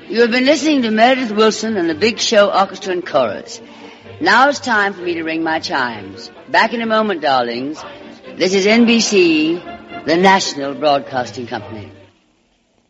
You have been listening to Meredith Wilson and the Big Show Orchestra and Chorus. Now it's time for me to ring my chimes. Back in a moment, darlings. This is NBC, the National Broadcasting Company.